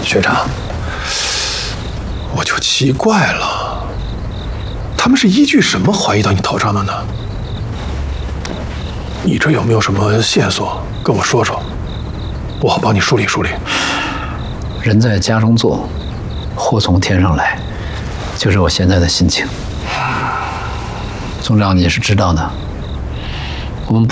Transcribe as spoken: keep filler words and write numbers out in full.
学长，我就奇怪了，他们是依据什么怀疑到你头上的呢？你这有没有什么线索跟我说说，我好帮你梳理梳理。 人在家中坐，祸从天上来，就是我现在的心情。总长，你是知道的，我们。